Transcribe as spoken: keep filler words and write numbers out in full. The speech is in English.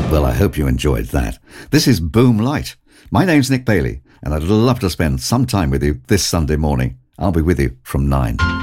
Well, I hope you enjoyed that. This is Boom Light. My name's Nick Bailey, and I'd love to spend some time with you this Sunday morning. I'll be with you from nine.